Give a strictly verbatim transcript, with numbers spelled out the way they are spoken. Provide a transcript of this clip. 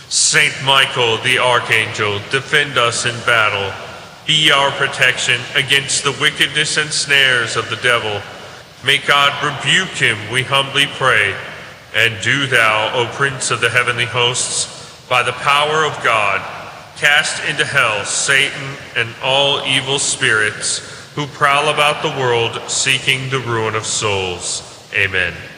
Saint Michael, the Archangel, defend us in battle. Be our protection against the wickedness and snares of the devil. May God rebuke him, we humbly pray. And do thou, O Prince of the heavenly hosts, by the power of God, cast into hell Satan and all evil spirits who prowl about the world seeking the ruin of souls. Amen.